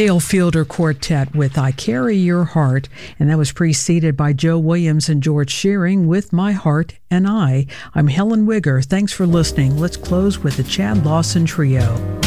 Dale Fielder Quartet with I Carry Your Heart, and that was preceded by Joe Williams and George Shearing with My Heart and I. I'm Helen Wigger. Thanks for listening. Let's close with the Chad Lawson Trio.